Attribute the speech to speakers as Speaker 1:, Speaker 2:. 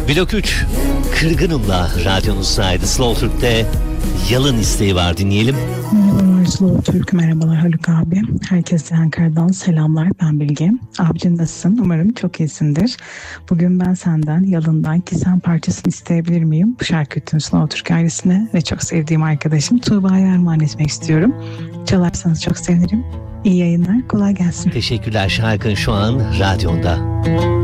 Speaker 1: Blok 3 Kırgınım'la radyonuzdaydı. Slow Türk'te Yalın isteği var, dinleyelim.
Speaker 2: Merhabalar Slow Türk, merhabalar Haluk abi. Herkese Ankara'dan selamlar, ben Bilge. Abicim nasılsın? Umarım çok iyisindir. Bugün ben senden Yalın'dan Ki Sen parçasını isteyebilir miyim? Bu şarkı bütün Slow Türk ailesine ve çok sevdiğim arkadaşım Tuğba'ya armağan etmek istiyorum. Çalarsanız çok sevinirim. İyi yayınlar, kolay gelsin.
Speaker 1: Teşekkürler, şarkın şu an radyonda.